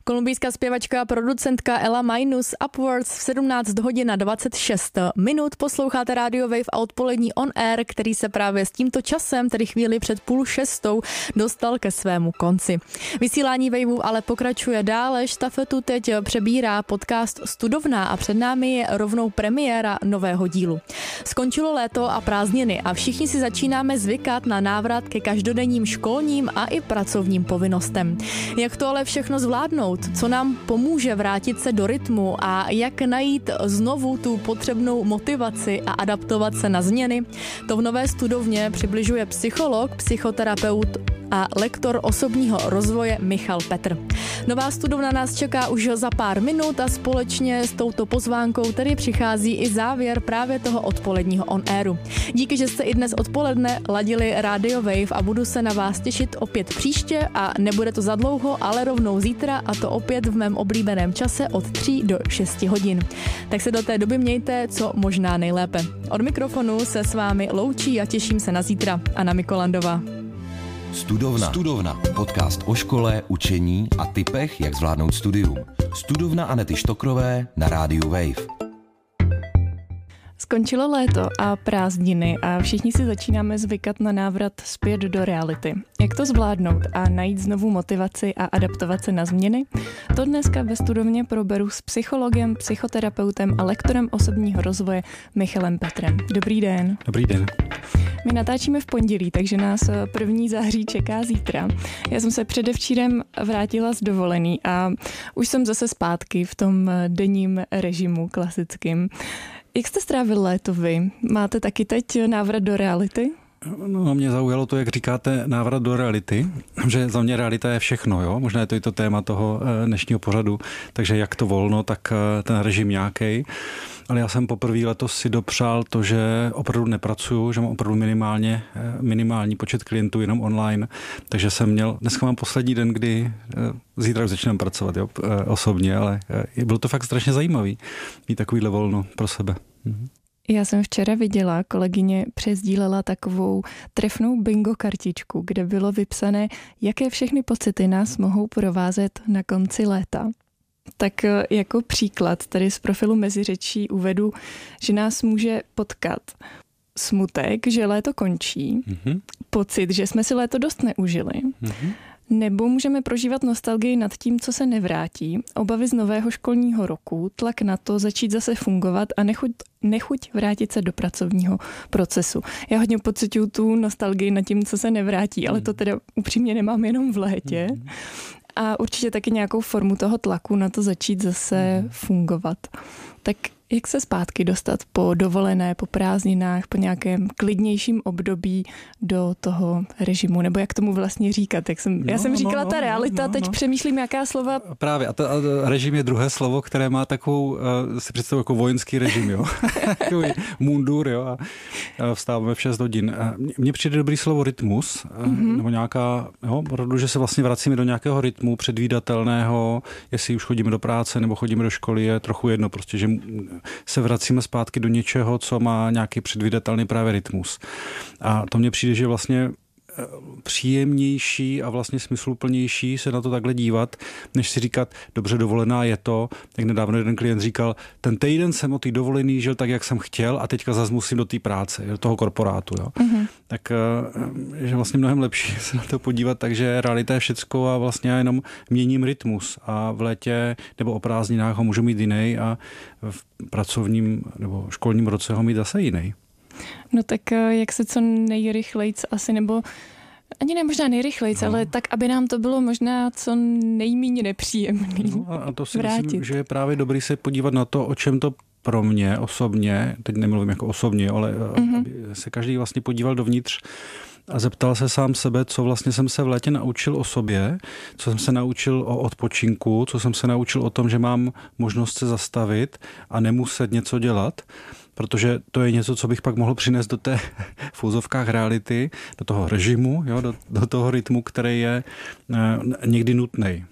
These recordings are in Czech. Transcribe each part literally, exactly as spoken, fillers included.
Kolumbijská zpěvačka a producentka Ela Minus Upwards v sedmnáct hodin a dvacet šest minut. Posloucháte Radio Wave a odpolední On Air, který se právě s tímto časem, tedy chvíli před půl šestou, dostal ke svému konci. Vysílání Waveu ale pokračuje dále. Štafetu teď přebírá podcast Studovna a před námi je rovnou premiéra nového dílu. Skončilo léto a prázdniny a všichni si začínáme zvykat na návrat ke každodenním školním a i pracovním povinnostem. Jak to ale všechno zvládnout? Co nám pomůže vrátit se do rytmu a jak najít znovu tu potřebnou motivaci a adaptovat se na změny? To v nové studovně přibližuje psycholog, psychoterapeut a lektor osobního rozvoje Michal Petr. Nová studovna nás čeká už za pár minut a společně s touto pozvánkou tedy přichází i závěr právě toho odpoledního On Airu. Díky, že jste i dnes odpoledne ladili Radio Wave a budu se na vás těšit opět příště a nebude to za dlouho, ale rovnou zítra a to opět v mém oblíbeném čase od tří do šesti hodin. Tak se do té doby mějte co možná nejlépe. Od mikrofonu se s vámi loučí a těším se na zítra. Anna Mikolandová. Studovna. Studovna. Podcast o škole, učení a tipech, jak zvládnout studium. Studovna Anety Štokrové na rádiu Wave. Skončilo léto a prázdniny a všichni si začínáme zvykat na návrat zpět do reality. Jak to zvládnout a najít znovu motivaci a adaptovat se na změny? To dneska ve studovně proberu s psychologem, psychoterapeutem a lektorem osobního rozvoje Michalem Petrem. Dobrý den. Dobrý den. My natáčíme v pondělí, takže nás první září čeká zítra. Já jsem se předevčírem vrátila z dovolený a už jsem zase zpátky v tom denním režimu klasickým. Jak jste strávil léto vy? Máte taky teď návrat do reality? No, mě zaujalo to, jak říkáte, návrat do reality, že za mě realita je všechno, jo? Možná je to i to téma toho dnešního pořadu, takže jak to volno, tak ten režim nějaký. Ale já jsem poprvé letos si dopřál to, že opravdu nepracuju, že mám opravdu minimálně, minimální počet klientů jenom online, takže jsem měl, dneska mám poslední den, kdy zítra už začínám pracovat, jo, osobně, ale bylo to fakt strašně zajímavý mít takovýhle volno pro sebe. Mhm. Já jsem včera viděla, kolegyně přesdílela takovou trefnou bingo kartičku, kde bylo vypsané, jaké všechny pocity nás mohou provázet na konci léta. Tak jako příklad tady z profilu Meziřečí uvedu, že nás může potkat smutek, že léto končí, mm-hmm. pocit, že jsme si léto dost neužili, mm-hmm. nebo můžeme prožívat nostalgii nad tím, co se nevrátí, obavy z nového školního roku, tlak na to začít zase fungovat a nechuť, nechuť vrátit se do pracovního procesu. Já hodně pociťuju tu nostalgii nad tím, co se nevrátí, ale to teda upřímně nemám jenom v létě. A určitě taky nějakou formu toho tlaku na to začít zase fungovat. Tak jak se zpátky dostat po dovolené, po prázdninách, po nějakém klidnějším období do toho režimu? Nebo jak tomu vlastně říkat? Jak jsem, no, já jsem říkala no, ta realita, no, no, teď no. přemýšlím, jaká slova... Právě, a, ta, a režim je druhé slovo, které má takovou, uh, si představuji jako vojenský režim, jo. Mundur, jo, a, a vstáváme v šest hodin. Mně přijde dobrý slovo rytmus, mm-hmm. nebo nějaká, jo, protože se vlastně vracíme do nějakého rytmu předvídatelného, jestli už chodíme do práce nebo chodíme do školy, je trochu jedno, prostě, že se vracíme zpátky do něčeho, co má nějaký předvídatelný právě rytmus. A to mně přijde, že vlastně příjemnější a vlastně smysluplnější se na to takhle dívat, než si říkat, dobře, dovolená je to. Jak nedávno jeden klient říkal, ten týden jsem o té dovolený žil tak, jak jsem chtěl a teďka zase musím do té práce, do toho korporátu. Jo. Mm-hmm. Tak že vlastně mnohem lepší se na to podívat, takže realita je všecko a vlastně já jenom měním rytmus a v létě nebo o prázdninách ho můžu mít jiný a v pracovním nebo školním roce ho mít zase jiný. No tak jak se co nejrychlejc asi, nebo ani ne možná nejrychlejc, no. ale tak, aby nám to bylo možná co nejméně nepříjemný. No a to si vrátit. Myslím, že je právě dobrý se podívat na to, o čem to pro mě osobně, teď nemluvím jako osobně, ale mm-hmm. aby se každý vlastně podíval dovnitř a zeptal se sám sebe, co vlastně jsem se v létě naučil o sobě, co jsem se naučil o odpočinku, co jsem se naučil o tom, že mám možnost se zastavit a nemuset něco dělat, protože to je něco, co bych pak mohl přinést do té v úzovkách reality, do toho režimu, jo, do, do toho rytmu, který je e, někdy nutný.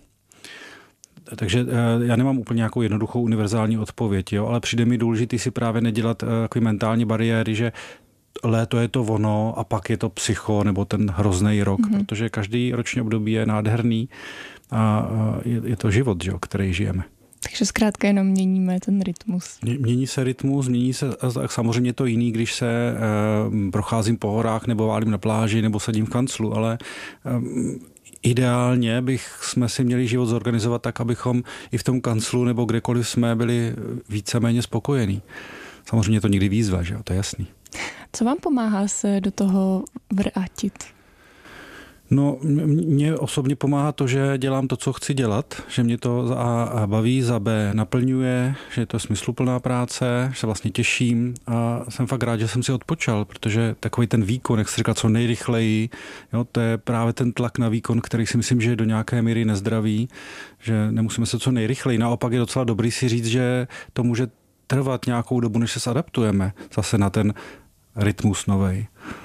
Takže e, já nemám úplně nějakou jednoduchou univerzální odpověď, jo, ale přijde mi důležitý si právě nedělat e, takový mentální bariéry, že léto je to ono a pak je to psycho nebo ten hrozný rok, mm-hmm. protože každý roční období je nádherný a je, je to život, že, který žijeme. Takže zkrátka jenom měníme ten rytmus. Mění se rytmus, mění se, samozřejmě to jiný, když se e, procházím po horách nebo válím na pláži nebo sedím v kanclu, ale e, ideálně bych jsme si měli život zorganizovat tak, abychom i v tom kanclu nebo kdekoliv jsme byli víceméně spokojení. Samozřejmě to nikdy výzva, že jo, to je jasný. Co vám pomáhá se do toho vrátit? No, mně osobně pomáhá to, že dělám to, co chci dělat, že mě to za A baví, za B naplňuje, že je to smysluplná práce, že se vlastně těším a jsem fakt rád, že jsem si odpočal, protože takový ten výkon, jak jsi říkal, co nejrychleji, jo, to je právě ten tlak na výkon, který si myslím, že je do nějaké míry nezdravý, že nemusíme se co nejrychleji. Naopak je docela dobrý si říct, že to může trvat nějakou dobu, než se zadaptujeme zase na ten rytmus novej.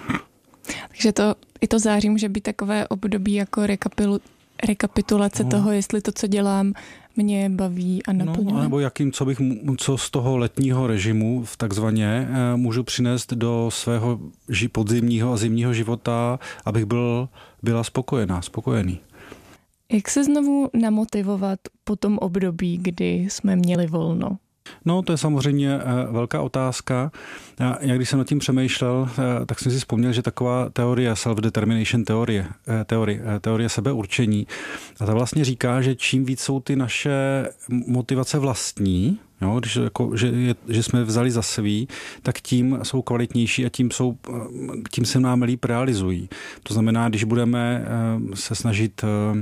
Takže to, i to září může být takové období jako rekapilu, rekapitulace no. toho, jestli to, co dělám, mě baví a naplňuje. No, nebo jakým, co bych, co z toho letního režimu v takzvaně můžu přinést do svého podzimního a zimního života, abych byl, byla spokojená, spokojený. Jak se znovu namotivovat po tom období, kdy jsme měli volno? No, to je samozřejmě velká otázka. Já když jsem nad tím přemýšlel, tak jsem si vzpomněl, že taková teorie self-determination teorie, teorie, teorie sebeurčení, a ta vlastně říká, že čím víc jsou ty naše motivace vlastní, jo, když jako, že, je, že jsme vzali za svý, tak tím jsou kvalitnější a tím, jsou, tím se nám líp realizují. To znamená, když budeme se snažit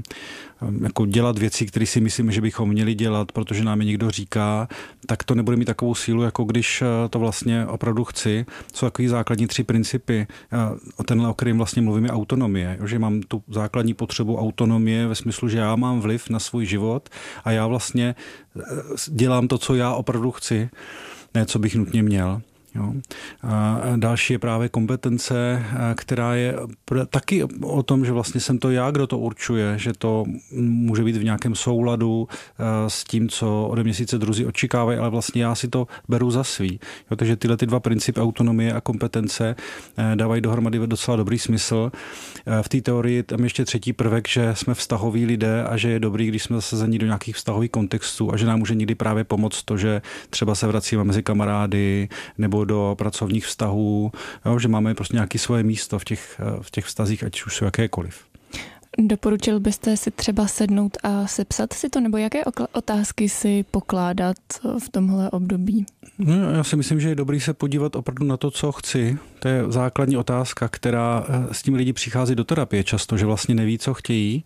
jako dělat věci, které si myslíme, že bychom měli dělat, protože nám je někdo říká, tak to nebude mít takovou sílu, jako když to vlastně opravdu chci. Jsou takový základní tři principy. O tenhle, o kterým vlastně mluvím, je autonomie. Že mám tu základní potřebu autonomie ve smyslu, že já mám vliv na svůj život a já vlastně dělám to, co já opravdu chci, ne co bych nutně měl. Jo. A další je právě kompetence, která je taky o tom, že vlastně jsem to já, kdo to určuje, že to může být v nějakém souladu s tím, co ode mě sice druzí očekávají, ale vlastně já si to beru za svý. Jo, takže tyhle ty dva principy, autonomie a kompetence, dávají dohromady docela dobrý smysl. V té teorii tam ještě třetí prvek, že jsme vztahoví lidé a že je dobrý, když jsme zasazení do nějakých vztahových kontextů a že nám může někdy právě pomoct to, že třeba se vracíme mezi kamarády nebo do pracovních vztahů, jo, že máme prostě nějaké svoje místo v těch, v těch vztazích, ať už jsou jakékoliv. Doporučil byste si třeba sednout a sepsat si to, nebo jaké otázky si pokládat v tomhle období? No, já si myslím, že je dobrý se podívat opravdu na to, co chci. To je základní otázka, která s tím lidi přichází do terapie často, že vlastně neví, co chtějí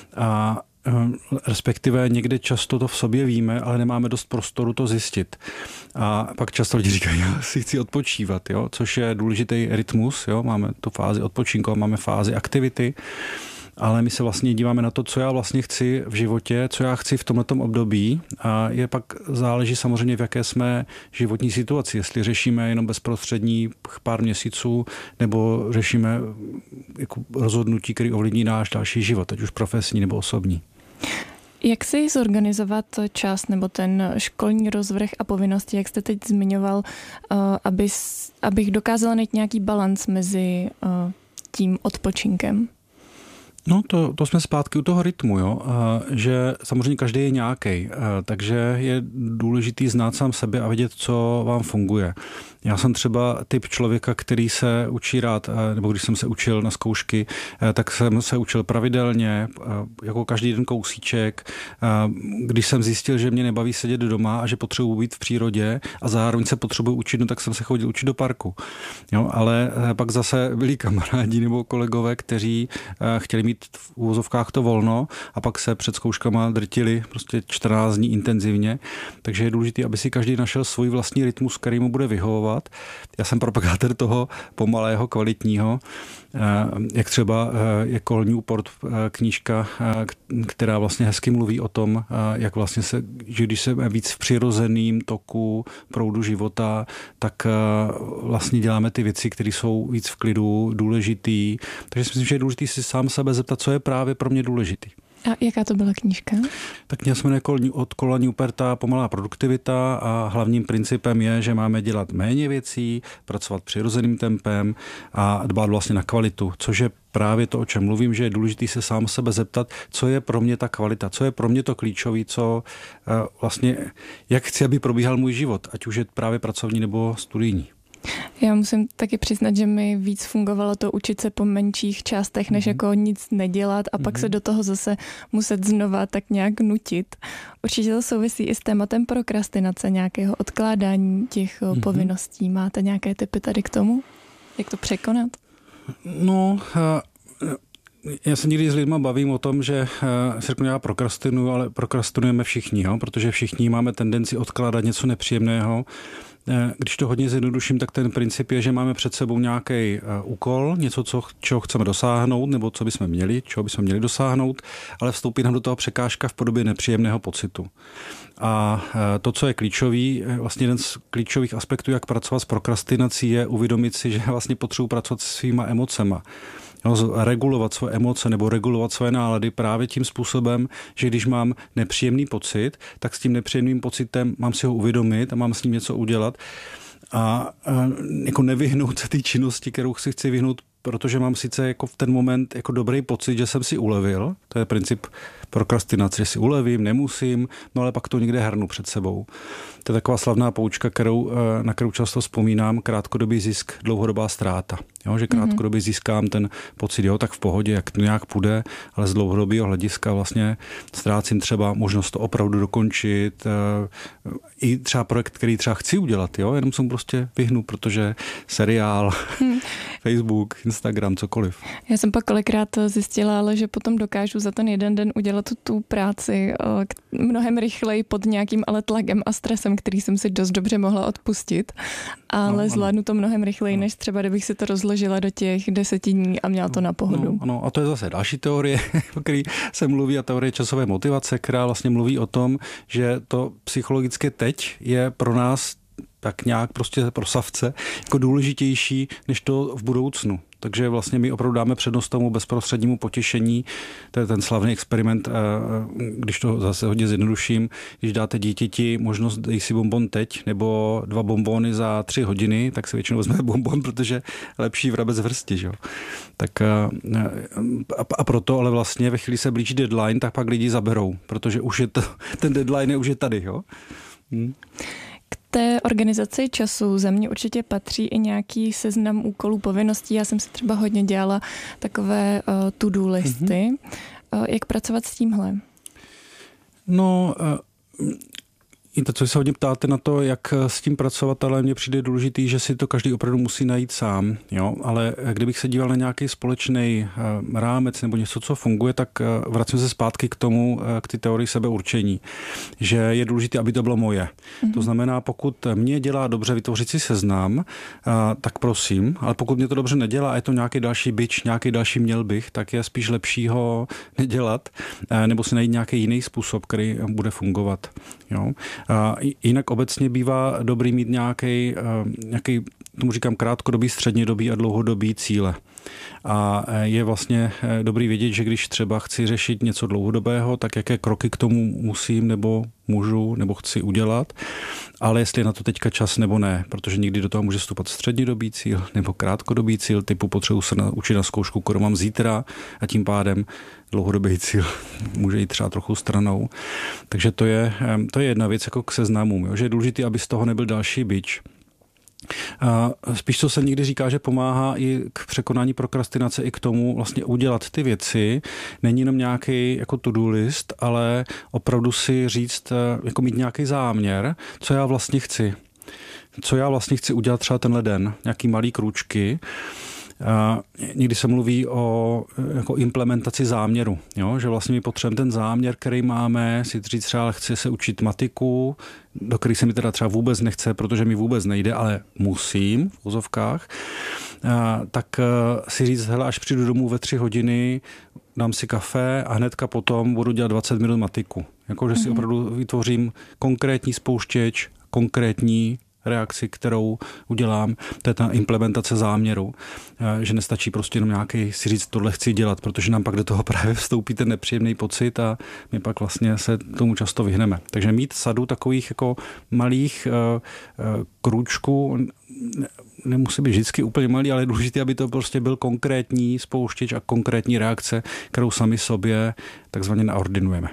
a respektive někde často to v sobě víme, ale nemáme dost prostoru to zjistit. A pak často lidi říkají, já si chci odpočívat, jo? Což je důležitý rytmus. Jo? Máme tu fázi odpočinku, máme fázi aktivity, ale my se vlastně díváme na to, co já vlastně chci v životě, co já chci v tomhletom období a je pak záleží samozřejmě, v jaké jsme životní situaci, jestli řešíme jenom bezprostřední pár měsíců nebo řešíme jako rozhodnutí, které ovlivní náš další život, ať už profesní nebo osobní. Jak si zorganizovat čas nebo ten školní rozvrh a povinnosti, jak jste teď zmiňoval, aby, abych dokázala najít nějaký balans mezi tím odpočinkem? No to, to jsme zpátky u toho rytmu, jo? A že samozřejmě každý je nějaký, takže je důležitý znát sám sebe a vědět, co vám funguje. Já jsem třeba typ člověka, který se učí rád, nebo když jsem se učil na zkoušky, tak jsem se učil pravidelně, jako každý den kousíček. Když jsem zjistil, že mě nebaví sedět doma a že potřebuji být v přírodě a zároveň se potřebuji učit, no tak jsem se chodil učit do parku. Jo, ale pak zase byli kamarádi nebo kolegové, kteří chtěli mít v úvozovkách to volno a pak se před zkouškama drtili prostě čtrnáct dní intenzivně. Takže je důležité, aby si každý našel svůj vlastní rytmus, který mu bude vyhovovat. Já jsem propagátor toho pomalého, kvalitního, jak třeba je Call Newport knížka, která vlastně hezky mluví o tom, jak vlastně se, že když jsme víc v přirozeném toku proudu života, tak vlastně děláme ty věci, které jsou víc v klidu, důležitý. Takže si myslím, že je důležité si sám sebe zeptat, co je právě pro mě důležitý. A jaká to byla knížka? Tak kniha se jmenuje od Calla Newporta Pomalá produktivita a hlavním principem je, že máme dělat méně věcí, pracovat přirozeným tempem a dbát vlastně na kvalitu, což je právě to, o čem mluvím, že je důležité se sám sebe zeptat, co je pro mě ta kvalita, co je pro mě to klíčové, co vlastně, jak chci, aby probíhal můj život, ať už je právě pracovní nebo studijní. Já musím taky přiznat, že mi víc fungovalo to učit se po menších částech, než mm-hmm. jako nic nedělat a mm-hmm. pak se do toho zase muset znova tak nějak nutit. Určitě to souvisí i s tématem prokrastinace, nějakého odkládání těch mm-hmm. povinností. Máte nějaké tipy tady k tomu? Jak to překonat? No, já se někdy s lidma bavím o tom, že se řeknu, já prokrastinuju, ale prokrastinujeme všichni, jo? Protože všichni máme tendenci odkládat něco nepříjemného. Když to hodně zjednoduším, tak ten princip je, že máme před sebou nějaký úkol, něco, co, čeho chceme dosáhnout, nebo co bychom měli, čeho bychom měli dosáhnout, ale vstoupí nám do toho překážka v podobě nepříjemného pocitu. A to, co je klíčový, vlastně jeden z klíčových aspektů, jak pracovat s prokrastinací, je uvědomit si, že vlastně potřebuji pracovat se svýma emocema. Regulovat svoje emoce nebo regulovat svoje nálady právě tím způsobem, že když mám nepříjemný pocit, tak s tím nepříjemným pocitem mám si ho uvědomit a mám s ním něco udělat a, a jako nevyhnout se té činnosti, kterou si chci vyhnout, protože mám sice jako v ten moment jako dobrý pocit, že jsem si ulevil, to je princip prokrastinace, že si ulevím, nemusím, no ale pak to někde hrnu před sebou. To je taková slavná poučka, kterou, na kterou často vzpomínám, krátkodobý zisk, dlouhodobá ztráta. Jo, že krátkodobě získám ten pocit, jo, tak v pohodě, jak to nějak půjde, ale z dlouhodobého hlediska vlastně ztrácím třeba možnost to opravdu dokončit. I třeba projekt, který třeba chci udělat, jo, jenom jsem prostě vyhnu, protože seriál, hmm. Facebook, Instagram, cokoliv. Já jsem pak kolikrát zjistila, ale že potom dokážu za ten jeden den udělat tu práci mnohem rychleji pod nějakým ale tlakem a stresem, který jsem si dost dobře mohla odpustit, ale no, zvládnu to mnohem rychleji, no. než třeba kdybych si to rozložila do těch deseti dní a měla to na pohodu. No, ano, a to je zase další teorie, o které se mluví, a teorie časové motivace, která vlastně mluví o tom, že to psychologické teď je pro nás tak nějak prostě pro savce jako důležitější, než to v budoucnu. Takže vlastně my opravdu dáme přednost tomu bezprostřednímu potěšení. To je ten slavný experiment, když to zase hodně zjednoduším, když dáte dítěti možnost dej si bonbon teď nebo dva bonbony za tři hodiny, tak se většinou vezme bonbon, protože lepší vrabec v hrsti. Že? Tak a, a proto ale vlastně ve chvíli se blíží deadline, tak pak lidi zaberou, protože už je to, ten deadline je už je tady. Jo? Hm. Té organizaci času za mě určitě patří i nějaký seznam úkolů, povinností. Já jsem si třeba hodně dělala takové uh, to-do listy. Mm-hmm. Uh, jak pracovat s tímhle? No, uh, i to, co se hodně ptáte na to, jak s tím pracovat, ale mně přijde důležitý, že si to každý opravdu musí najít sám. Jo? Ale kdybych se díval na nějaký společný uh, rámec nebo něco, co funguje, tak uh, vracím se zpátky k tomu, uh, k ty teorii sebeurčení. Že je důležité, aby to bylo moje. Mm-hmm. To znamená, pokud mě dělá dobře vytvořit si seznam, uh, tak prosím, ale pokud mě to dobře nedělá a je to nějaký další bič, nějaký další měl bych, tak je spíš lepší ho nedělat, uh, nebo si najít nějaký jiný způsob, který bude fungovat. Jo? A jinak obecně bývá dobrý mít nějaký, nějaký, tomu říkám, krátkodobý, střednědobý a dlouhodobý cíle. A je vlastně dobrý vědět, že když třeba chci řešit něco dlouhodobého, tak jaké kroky k tomu musím nebo můžu nebo chci udělat, ale jestli je na to teďka čas nebo ne, protože někdy do toho může vstupat střednědobý cíl nebo krátkodobý cíl, typu potřebuji se naučit na zkoušku, kterou mám zítra, a tím pádem dlouhodobý cíl může jít třeba trochu stranou. Takže to je, to je jedna věc jako k seznamům, jo, že je důležité, aby z toho nebyl další bič. A spíš co se někdy říká, že pomáhá i k překonání prokrastinace, i k tomu vlastně udělat ty věci. Není jenom nějaký jako to-do list, ale opravdu si říct, jako mít nějaký záměr, co já vlastně chci. Co já vlastně chci udělat třeba tenhle den, nějaký malý krůčky. A někdy se mluví o jako implementaci záměru, jo? Že vlastně my potřebujeme ten záměr, který máme, si říct třeba chci se učit matiku, do který se mi teda třeba vůbec nechce, protože mi vůbec nejde, ale musím v úzovkách, a tak si říct, hele, až přijdu domů ve tři hodiny, dám si kafe a hnedka potom budu dělat dvacet minut matiku. Jako, že si mm-hmm. opravdu vytvořím konkrétní spouštěč, konkrétní reakci, kterou udělám, to je ta implementace záměru, že nestačí prostě jenom nějaký si říct, tohle chci dělat, protože nám pak do toho právě vstoupí ten nepříjemný pocit a my pak vlastně se tomu často vyhneme. Takže mít sadu takových jako malých uh, uh, krůčků, nemusí být vždycky úplně malý, ale je důležité, aby to prostě byl konkrétní spouštěč a konkrétní reakce, kterou sami sobě takzvaně naordinujeme.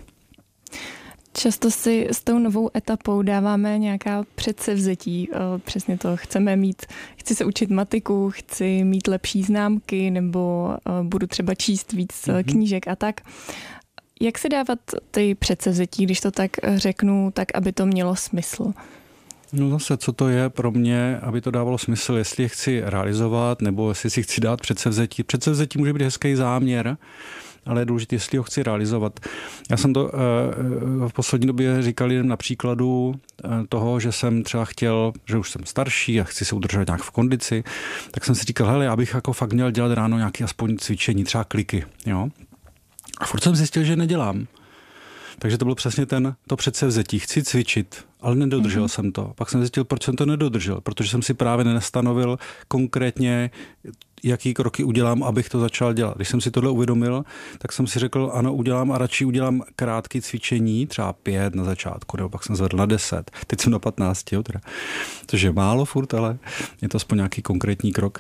Často si s tou novou etapou dáváme nějaká předsevzetí. Přesně to chceme mít, chci se učit matiku, chci mít lepší známky nebo budu třeba číst víc mm-hmm. knížek a tak. Jak si dávat ty předsevzetí, když to tak řeknu, tak aby to mělo smysl? No zase, co to je pro mě, aby to dávalo smysl, jestli je chci realizovat nebo jestli si chci dát předsevzetí. Předsevzetí může být hezký záměr, ale je důležité, jestli ho chci realizovat. Já jsem to v poslední době říkal jen na příkladu toho, že jsem třeba chtěl, že už jsem starší a chci se udržovat nějak v kondici, tak jsem si říkal, hele, já bych jako fakt měl dělat ráno nějaké aspoň cvičení, třeba kliky, jo. A furt jsem zjistil, že nedělám. Takže to bylo přesně ten, to předsevzetí. Chci cvičit, ale nedodržel mm-hmm. jsem to. Pak jsem zjistil, proč jsem to nedodržel. Protože jsem si právě nestanovil konkrétně, jaký kroky udělám, abych to začal dělat. Když jsem si tohle uvědomil, tak jsem si řekl, ano, udělám a radši udělám krátké cvičení, třeba pět na začátku, nebo pak jsem zvedl na deset. Teď jsem na patnáct, jo, teda. Což je málo furt, ale je to aspoň nějaký konkrétní krok.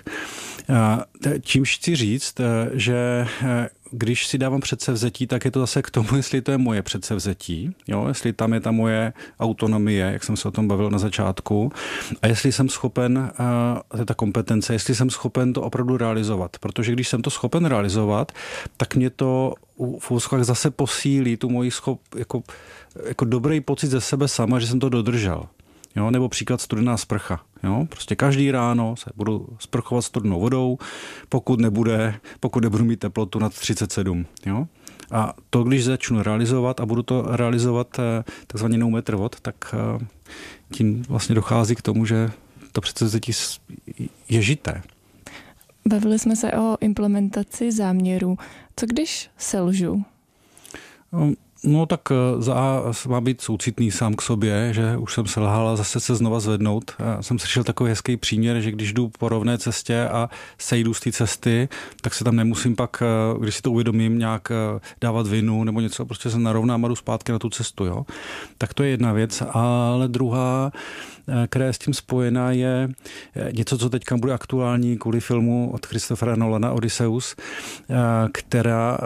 Čímž chci říct, že když si dávám předsevzetí, tak je to zase k tomu, jestli to je moje předsevzetí, jo? Jestli tam je ta moje autonomie, jak jsem se o tom bavil na začátku, a jestli jsem schopen, to je ta kompetence, jestli jsem schopen to opravdu realizovat. Protože když jsem to schopen realizovat, tak mě to v úzkách zase posílí tu moji schop, jako, jako dobrý pocit ze sebe sama, že jsem to dodržel. Jo, nebo příklad studená sprcha. Jo, prostě každý ráno se budu sprchovat studenou vodou, pokud nebude, pokud nebudu mít teplotu nad třicet sedm. Jo? A to, když začnu realizovat a budu to realizovat takzvaně no matter what, tak tím vlastně dochází k tomu, že to předsevzetí je žité. Bavili jsme se o implementaci záměru. Co když selžu? Um, No tak za má být soucitný sám k sobě, že už jsem selhal a zase se znova zvednout. Já jsem slyšel takový hezký příměr, že když jdu po rovné cestě a sejdu z té cesty, tak se tam nemusím pak, když si to uvědomím, nějak dávat vinu nebo něco, prostě se narovnám a jdu zpátky na tu cestu. Jo? Tak to je jedna věc, ale druhá, která je s tím spojená, je něco, co teďka bude aktuální kvůli filmu od Christophera Nolana Odysseus, která,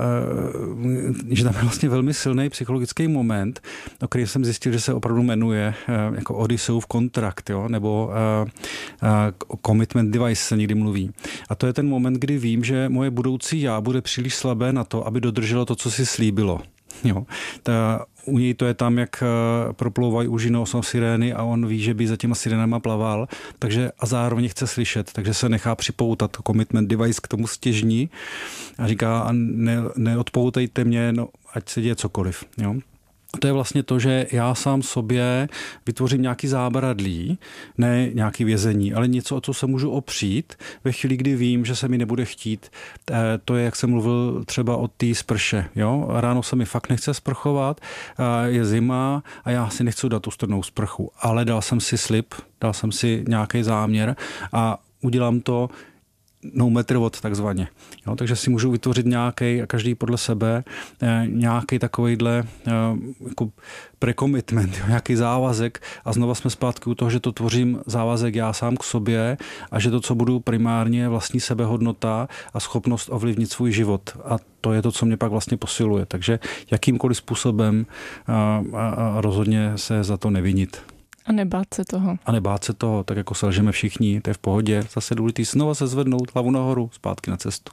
že tam je vlastně velmi silný psychologický moment, o kterém jsem zjistil, že se opravdu jmenuje jako Odysseův kontrakt, jo? Nebo commitment device se někdy mluví. A to je ten moment, kdy vím, že moje budoucí já bude příliš slabé na to, aby dodrželo to, co si slíbilo. Jo. Ta, u něj to je tam, jak proplouvají úžinou sirény a on ví, že by za těma sirénama plaval, takže a zároveň chce slyšet, takže se nechá připoutat commitment device k tomu stěžní a říká, a ne, neodpoutejte mě, no, ať se děje cokoliv. Jo. To je vlastně to, že já sám sobě vytvořím nějaký zábradlí, ne nějaký vězení, ale něco, o co se můžu opřít ve chvíli, kdy vím, že se mi nebude chtít. To je, jak jsem mluvil třeba o té sprše. Jo? Ráno se mi fakt nechce sprchovat, je zima a já si nechci dát tu studenou sprchu, ale dal jsem si slib, dal jsem si nějaký záměr a udělám to no matter what takzvaně. Jo, takže si můžu vytvořit nějaký, a každý podle sebe, nějaký takovejhle jako pre-commitment, jo, nějaký závazek a znova jsme zpátky u toho, že to tvořím závazek já sám k sobě a že to, co budu primárně, je vlastní sebehodnota a schopnost ovlivnit svůj život. A to je to, co mě pak vlastně posiluje. Takže jakýmkoliv způsobem a, a, a rozhodně se za to nevinit. A nebát se toho. A nebát se toho, tak jako selžeme všichni, to je v pohodě. Zase důležitý znova se zvednout, hlavu nahoru, zpátky na cestu.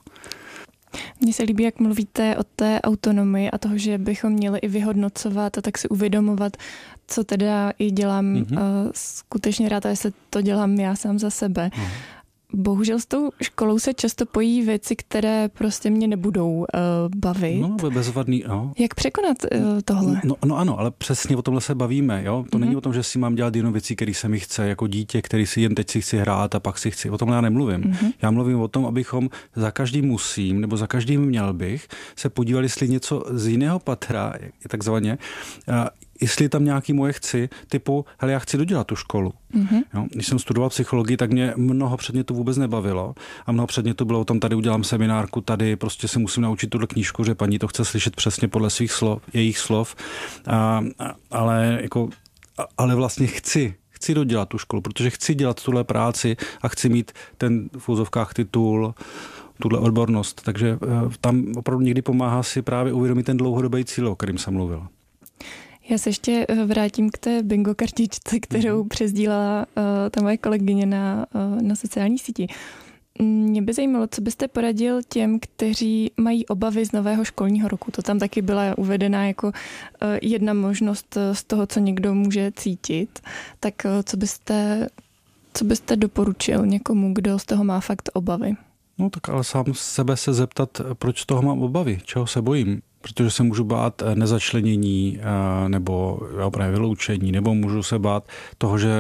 Mně se líbí, jak mluvíte o té autonomii a toho, že bychom měli i vyhodnocovat a tak si uvědomovat, co teda i dělám mm-hmm. uh, skutečně rád a jestli to dělám já sám za sebe. Mm. Bohužel s tou školou se často pojí věci, které prostě mě nebudou uh, bavit. No, bezvadný, no. Jak překonat uh, tohle? No, no ano, ale přesně o tomhle se bavíme, jo. To mm-hmm. není o tom, že si mám dělat jenom věci, které se mi chce, jako dítě, který si jen teď si chci hrát a pak si chci. O tomhle já nemluvím. Mm-hmm. Já mluvím o tom, abychom za každým musím, nebo za každým měl bych se podívali, jestli něco z jiného patra, takzvaně, uh, jestli tam nějaký moje chci, typu, hele, já chci dodělat tu školu. Mm-hmm. Jo, když jsem studoval psychologii, tak mě mnoho předmětů vůbec nebavilo a mnoho předmětů bylo o tom, tady udělám seminárku, tady prostě se musím naučit tuhle knížku, že paní to chce slyšet přesně podle svých slov, jejich slov, a, a, ale jako, a, ale vlastně chci, chci dodělat tu školu, protože chci dělat tuhle práci a chci mít ten v úzovkách titul, tuhle odbornost. Takže tam opravdu někdy pomáhá si právě uvědomit ten dlouhodobý cíl, o kterým jsem mluvil. Já se ještě vrátím k té bingo kartičce, kterou mm. přesdílala uh, ta moje kolegyně na, uh, na sociální síti. Mě by zajímalo, co byste poradil těm, kteří mají obavy z nového školního roku. To tam taky byla uvedena jako jedna možnost z toho, co někdo může cítit. Tak co byste, co byste doporučil někomu, kdo z toho má fakt obavy? No tak ale sám sebe se zeptat, proč z toho mám obavy, čeho se bojím. Protože se můžu bát nezačlenění nebo právě vyloučení, nebo můžu se bát toho, že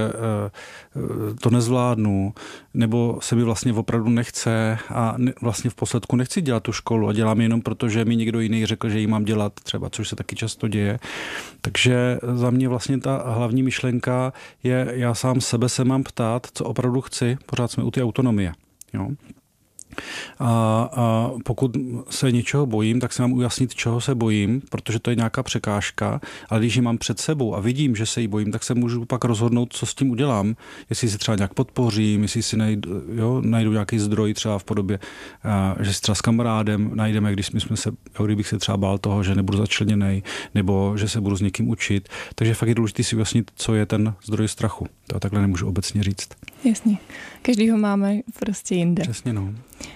to nezvládnu, nebo se mi vlastně opravdu nechce a vlastně v posledku nechci dělat tu školu a dělám jenom proto, že mi někdo jiný řekl, že ji mám dělat třeba, což se taky často děje. Takže za mě vlastně ta hlavní myšlenka je, já sám sebe se mám ptát, co opravdu chci, pořád jsme u té autonomie. Jo? A, a pokud se něčeho bojím, tak si mám ujasnit, čeho se bojím, protože to je nějaká překážka, ale když ji mám před sebou a vidím, že se jí bojím, tak se můžu pak rozhodnout, co s tím udělám. Jestli si třeba nějak podpořím, jestli si najdu, jo, najdu nějaký zdroj třeba v podobě, a, že si třeba s kamarádem najdeme, když my jsme se, jo, kdybych se třeba bál toho, že nebudu začleněnej, nebo že se budu s někým učit. Takže fakt je důležité si ujasnit, co je ten zdroj strachu. To takhle nemůžu obecně říct. Jasně. Každý ho máme prostě jinde. Přesně, no.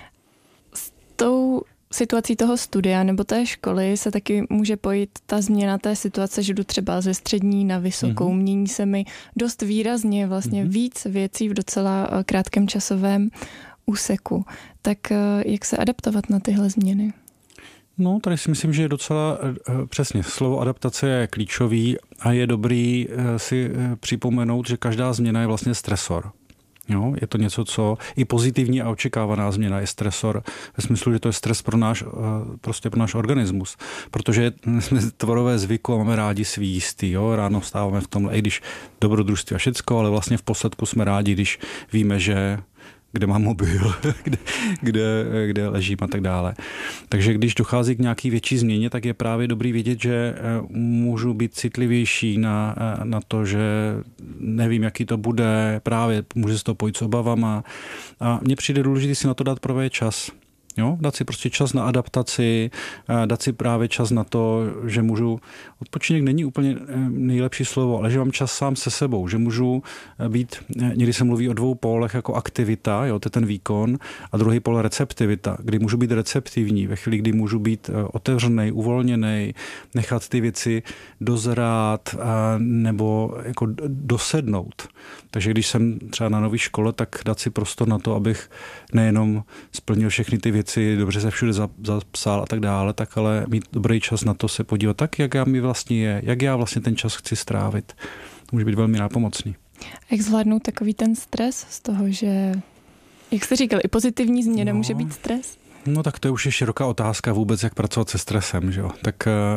S tou situací toho studia nebo té školy se taky může pojít ta změna té situace, že jdu třeba ze střední na vysokou. Mm-hmm. Mění se mi dost výrazně vlastně mm-hmm. víc věcí v docela krátkém časovém úseku. Tak jak se adaptovat na tyhle změny? No, tady si myslím, že je docela přesně. Slovo adaptace je klíčový a je dobrý si připomenout, že každá změna je vlastně stresor. Jo, je to něco, co i pozitivní a očekávaná změna je stresor ve smyslu, že to je stres pro náš, prostě pro náš organismus. Protože jsme tvorové zvyku a máme rádi svý jistý. Jo? Ráno vstáváme v tomhle, i když dobrodružství a všecko, ale vlastně v posledku jsme rádi, když víme, že kde mám mobil, kde, kde, kde ležím a tak dále. Takže když dochází k nějaký větší změně, tak je právě dobrý vědět, že můžu být citlivější na, na to, že nevím, jaký to bude, právě může se to pojít s obavama. A mně přijde důležité si na to dát právě čas. Jo? Dát si prostě čas na adaptaci, dát si právě čas na to, že můžu, odpočinek není úplně nejlepší slovo, ale že mám čas sám se sebou, že můžu být, někdy se mluví o dvou pólech jako aktivita, jo, to je ten výkon, a druhý pól receptivita, kdy můžu být receptivní, ve chvíli, kdy můžu být otevřenej, uvolněnej, nechat ty věci dozrát nebo jako dosednout. Takže když jsem třeba na nový škole, tak dát si prostor na to, abych nejenom splnil všechny ty věci, dobře se všude zapsal a tak dále, tak ale mít dobrý čas na to se podívat tak, jak já mi vlastně je, jak já vlastně ten čas chci strávit. To může být velmi nápomocný. Jak zvládnout takový ten stres z toho, že, jak jste říkal, i pozitivní změna no. může být stres? No tak to je už je široká otázka vůbec, jak pracovat se stresem. Že jo? Tak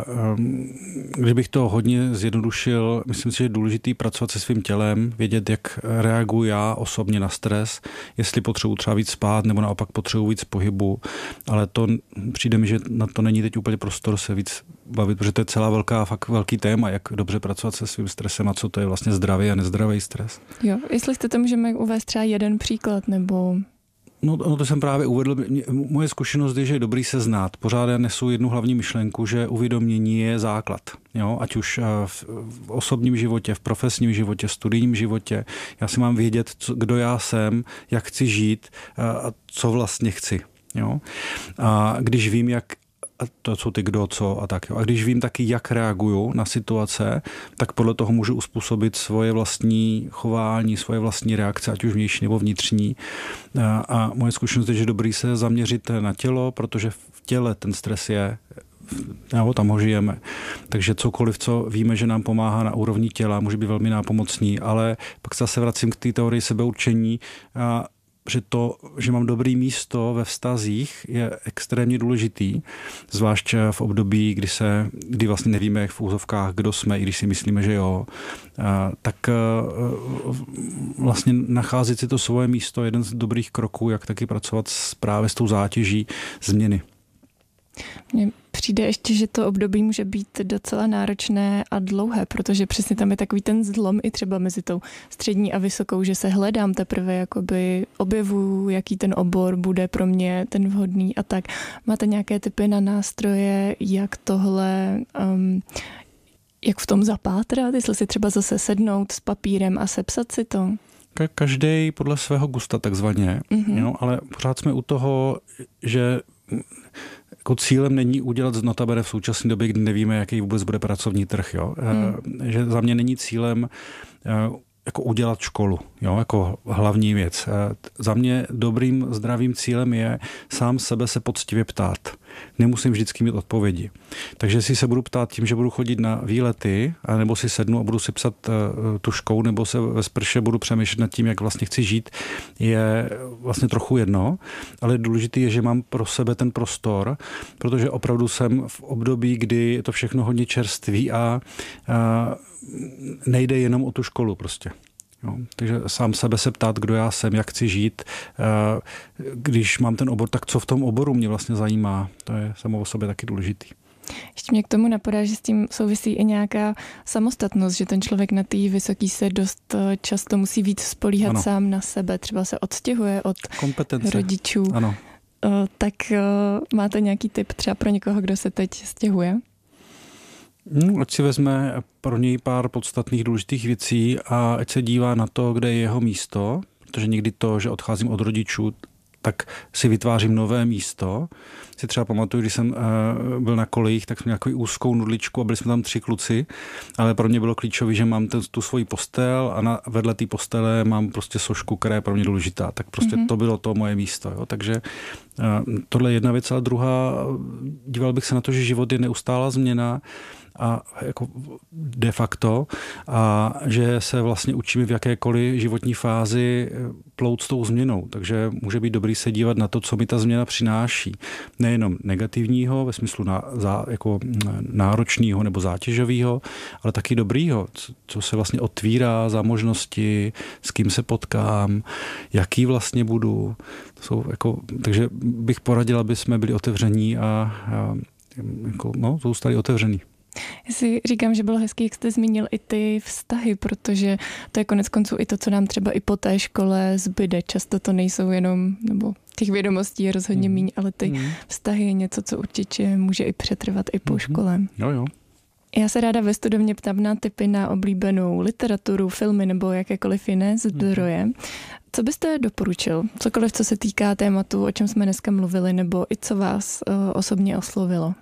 kdybych to hodně zjednodušil, myslím si, že je důležitý pracovat se svým tělem, vědět, jak reaguji já osobně na stres, jestli potřebuji třeba víc spát, nebo naopak potřebuji víc pohybu, ale to přijde mi, že na to není teď úplně prostor se víc bavit, protože to je celá velká, fakt velký téma, jak dobře pracovat se svým stresem a co to je vlastně zdravý a nezdravý stres. Jo, jestli chcete, můžeme uvést třeba jeden příklad, nebo... No, no to jsem právě uvedl. Moje zkušenost je, že je dobrý se znát. Pořád já nesu jednu hlavní myšlenku, že uvědomění je základ. Jo? Ať už v, v osobním životě, v profesním životě, studijním životě. Já si mám vědět, co, kdo já jsem, jak chci žít a co vlastně chci. Jo? A když vím, jak a to jsou ty kdo, co a tak. Jo. A když vím taky, jak reaguju na situace, tak podle toho můžu uspůsobit svoje vlastní chování, svoje vlastní reakce, ať už vnější nebo vnitřní. A, a moje zkušenost je, že dobrý se zaměřit na tělo, protože v těle ten stres je, nebo tam ho žijeme. Takže cokoliv, co víme, že nám pomáhá na úrovni těla, může být velmi nápomocný, ale pak zase vracím k té teorii sebeurčení, a že to, že mám dobrý místo ve vztazích, je extrémně důležitý, zvlášť v období, kdy se, kdy vlastně nevíme, jak v úzovkách, kdo jsme, i když si myslíme, že jo, tak vlastně nacházet si to svoje místo je jeden z dobrých kroků, jak taky pracovat právě s tou zátěží změny. Mně přijde ještě, že to období může být docela náročné a dlouhé, protože přesně tam je takový ten zlom i třeba mezi tou střední a vysokou, že se hledám teprve, jakoby objevuju, jaký ten obor bude pro mě ten vhodný a tak. Máte nějaké tipy na nástroje, jak tohle, um, jak v tom zapátrat, jestli si třeba zase sednout s papírem a sepsat si to? Každý podle svého gusta takzvaně, mm-hmm. jo, ale pořád jsme u toho, že jako cílem není udělat z notabene v současné době, kdy nevíme, jaký vůbec bude pracovní trh. Jo? Mm. Že za mě není cílem jako udělat školu, jo? Jako hlavní věc. Za mě dobrým zdravým cílem je sám sebe se poctivě ptát. Nemusím vždycky mít odpovědi. Takže si se budu ptát tím, že budu chodit na výlety, nebo si sednu a budu si psat tužkou, nebo se ve sprše budu přemýšlet nad tím, jak vlastně chci žít, je vlastně trochu jedno, ale důležité je, že mám pro sebe ten prostor, protože opravdu jsem v období, kdy je to všechno hodně čerství a, a nejde jenom o tu školu prostě. Jo, takže sám sebe se ptát, kdo já jsem, jak chci žít. Když mám ten obor, tak co v tom oboru mě vlastně zajímá. To je samo o sobě taky důležitý. Ještě mě k tomu napadá, že s tím souvisí i nějaká samostatnost, že ten člověk na té vysoký se dost často musí víc spolíhat ano. sám na sebe. Třeba se odstěhuje od kompetence rodičů. Ano. Tak máte nějaký tip třeba pro někoho, kdo se teď stěhuje? Hmm, ať si vezme pro něj pár podstatných důležitých věcí a ať se dívá na to, kde je jeho místo, protože někdy to, že odcházím od rodičů, tak si vytvářím nové místo. Si třeba pamatuju, když jsem uh, byl na kolejích, tak jsme měli takovou úzkou nudličku a byli jsme tam tři kluci, ale pro mě bylo klíčové, že mám ten, tu svoji postel a na, vedle té postele mám prostě sošku, která je pro mě důležitá. Tak prostě mm-hmm. to bylo to moje místo. Jo. Takže uh, tohle je jedna věc, ale druhá, díval bych se na to, že život je neustálá změna a jako de facto a že se vlastně učíme v jakékoliv životní fázi plout s tou změnou. Takže může být dobrý se dívat na to, co mi ta změna přináší. Nejenom negativního, ve smyslu na, za, jako náročného nebo zátěžového, ale taky dobrýho, co, co se vlastně otvírá za možnosti, s kým se potkám, jaký vlastně budu. Jsou jako, takže bych poradil, aby jsme byli otevření a, a jako, no, zůstali otevření. Já si říkám, že bylo hezký, jak jste zmínil i ty vztahy, protože to je konec konců i to, co nám třeba i po té škole zbyde. Často to nejsou jenom, nebo těch vědomostí je rozhodně mm. míň, ale ty mm. vztahy je něco, co určitě může i přetrvat i po mm. škole. Jo, jo. Já se ráda ve studovně ptám na tipy na oblíbenou literaturu, filmy nebo jakékoliv jiné zdroje. Mm. Co byste doporučil? Cokoliv, co se týká tématu, o čem jsme dneska mluvili, nebo i co vás uh, osobně oslovilo?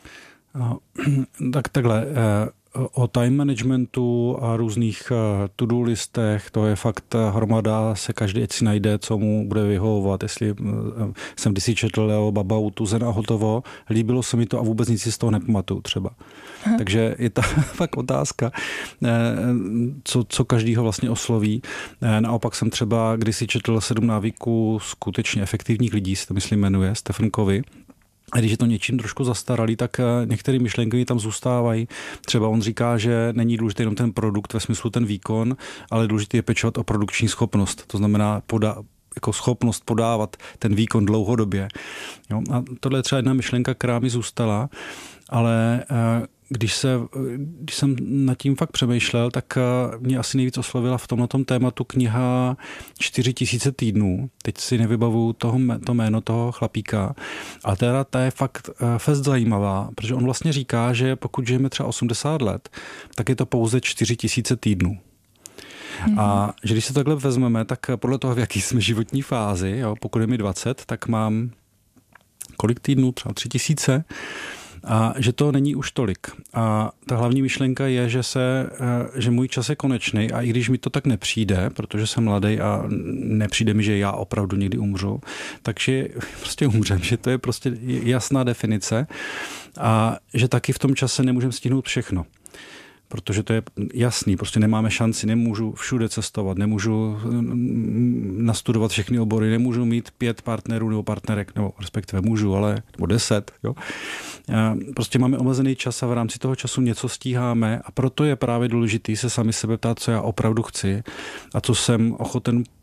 Tak takhle, o time managementu a různých to-do listech, to je fakt hromada, se každý ať si najde, co mu bude vyhovovat, jestli jsem kdysi četl Leo Babautu, Zen a hotovo, líbilo se mi to a vůbec nic si z toho nepamatuju třeba. Aha. Takže je ta fakt otázka, co, co každýho vlastně osloví. Naopak jsem třeba kdysi četl Sedm návyků skutečně efektivních lidí, se to myslím jmenuje, Stephen Covey. A když je to něčím trošku zastaralý, tak některé myšlenky tam zůstávají. Třeba on říká, že není důležitý jenom ten produkt ve smyslu ten výkon, ale důležitý je pečovat o produkční schopnost. To znamená poda, jako schopnost podávat ten výkon dlouhodobě. Jo? A tohle je třeba jedna myšlenka, která mi zůstala, ale když, se, když jsem nad tím fakt přemýšlel, tak mě asi nejvíc oslovila v tomhletom tématu kniha Čtyři tisíce týdnů. Teď si nevybavuju toho, to jméno toho chlapíka. A teda ta je fakt fest zajímavá, protože on vlastně říká, že pokud žijeme třeba osmdesát let, tak je to pouze čtyři tisíce týdnů. Mm-hmm. A že když se takhle vezmeme, tak podle toho, v jaký jsme životní fázi, jo, pokud je mi dvacet, tak mám kolik týdnů? Třeba tři tisíce. A že to není už tolik. A ta hlavní myšlenka je, že, se, že můj čas je konečný a i když mi to tak nepřijde, protože jsem mladý a nepřijde mi, že já opravdu někdy umřu, takže prostě umřem, že to je prostě jasná definice a že taky v tom čase nemůžeme stihnout všechno. Protože to je jasný, prostě nemáme šanci, nemůžu všude cestovat, nemůžu nastudovat všechny obory, nemůžu mít pět partnerů nebo partnerek, nebo respektive můžu, ale nebo deset. Jo. Prostě máme omezený čas a v rámci toho času něco stíháme a proto je právě důležitý se sami sebe ptát, co já opravdu chci a co jsem ochoten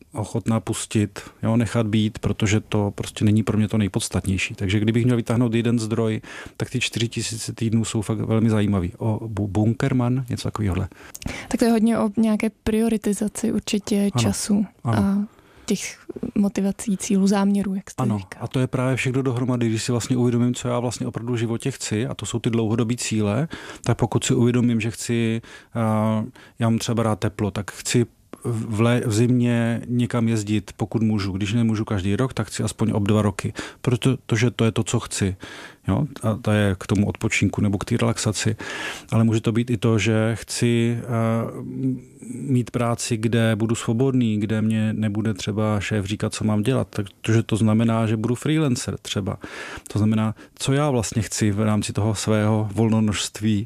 ochotná pustit, jo, nechat být, protože to prostě není pro mě to nejpodstatnější. Takže kdybych měl vytáhnout jeden zdroj, tak ty čtyři tisíce týdnů jsou fakt velmi zajímavý. O Bunkerman, něco takového. Tak to je hodně o nějaké prioritizaci určitě ano, času ano. a těch motivací, cílů, záměrů, jak jste ano, říkal. A to je právě všechno dohromady, když si vlastně uvědomím, co já vlastně opravdu v životě chci, a to jsou ty dlouhodobý cíle, tak pokud si uvědomím, že chci, já mám třeba rád teplo, tak chci v, le, v zimě někam jezdit, pokud můžu. Když nemůžu každý rok, tak chci aspoň ob dva roky, protože to je to, co chci. Jo? A to je k tomu odpočinku nebo k té relaxaci. Ale může to být i to, že chci uh, mít práci, kde budu svobodný, kde mě nebude třeba šéf říkat, co mám dělat. Takže to znamená, že budu freelancer třeba. To znamená, co já vlastně chci v rámci toho svého volnonožství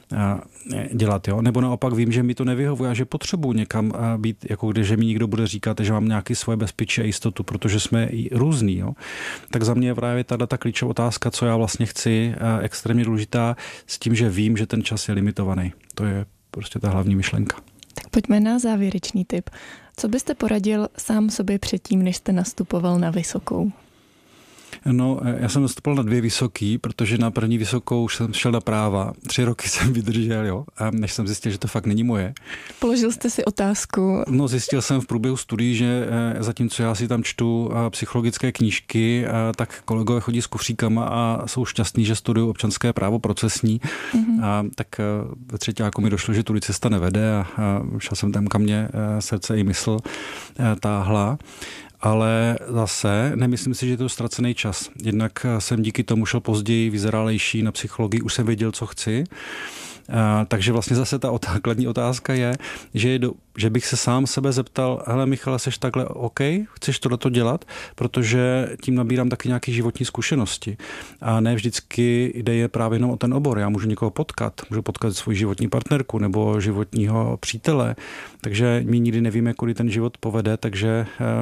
dělat, jo? Nebo naopak vím, že mi to nevyhovuje a že potřebuji někam být, jako když mi někdo bude říkat, že mám nějaký svoje bezpečí a jistotu, protože jsme i různý, jo? Tak za mě je právě tato ta klíčová otázka, co já vlastně chci, extrémně důležitá, s tím, že vím, že ten čas je limitovaný. To je prostě ta hlavní myšlenka. Tak pojďme na závěrečný tip. Co byste poradil sám sobě předtím, než jste nastupoval na vysokou? No, já jsem nastupoval na dvě vysoký, protože na první vysokou už jsem šel na práva. Tři roky jsem vydržel, jo, a než jsem zjistil, že to fakt není moje. Položil jste si otázku? No, zjistil jsem v průběhu studií, že zatímco já si tam čtu psychologické knížky, tak kolegové chodí s kufříkama a jsou šťastní, že studují občanské právo procesní. Mm-hmm. A tak ve třetíku mi došlo, že tudy cesta nevede a šel jsem tam, kam mě srdce i mysl táhla. Ale zase nemyslím si, že je to ztracený čas. Jednak jsem díky tomu šel později vyzrálejší na psychologii, už jsem věděl, co chci. A, takže vlastně zase ta základní otázka je, že, je do, že bych se sám sebe zeptal, hele Michale, seš takhle OK, chceš tohleto dělat, protože tím nabírám taky nějaké životní zkušenosti. A ne vždycky jde je právě jenom o ten obor. Já můžu někoho potkat, můžu potkat svoji životní partnerku nebo životního přítele, takže my nikdy nevíme, kudy ten život povede, takže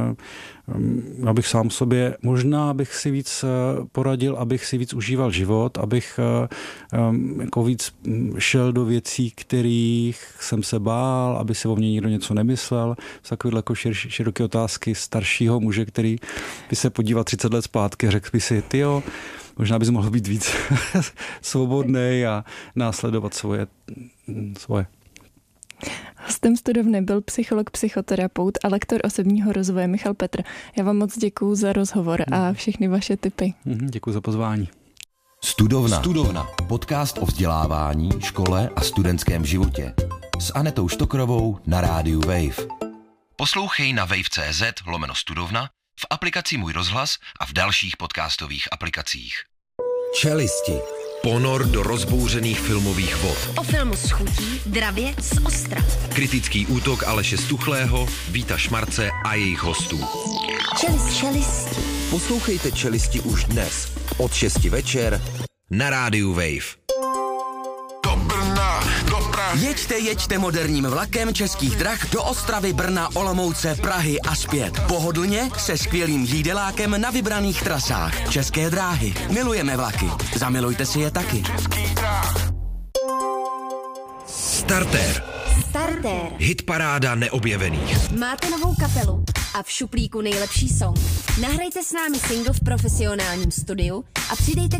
já bych sám sobě, možná bych si víc poradil, abych si víc užíval život, abych jako víc šel do věcí, kterých jsem se bál, aby se o mě nikdo něco nemyslel. Z takovýhle jako šir, široké otázky staršího muže, který by se podíval třicet let zpátky a řekl by si, tyjo, možná bys mohl být víc svobodnej a následovat svoje. svoje. Hostem studovny byl psycholog, psychoterapeut a lektor osobního rozvoje Michal Petr. Já vám moc děkuju za rozhovor a všechny vaše tipy. Děkuju za pozvání. Studovna. Studovna. Podcast o vzdělávání, škole a studentském životě. S Anetou Štokrovou na rádiu Wave. Poslouchej na wave.cz lomeno studovna, v aplikaci Můj rozhlas a v dalších podcastových aplikacích. Čelisti. Ponor do rozbouřených filmových vod. O filmu s chutí, dravě z ostra. Kritický útok Aleše Stuchlého, Víta Šmarce a jejich hostů. Čelist, čelisti. Poslouchejte Čelisti už dnes od šesti večer na rádiu Wave. Jeďte, jeďte moderním vlakem Českých drah do Ostravy, Brna, Olomouce, Prahy a zpět. Pohodlně se skvělým jídelákem na vybraných trasách. České dráhy. Milujeme vlaky. Zamilujte si je taky. Startér. Startér. Hitparáda neobjevených. Máte novou kapelu a v šuplíku nejlepší song. Nahrajte s námi single v profesionálním studiu a přidejte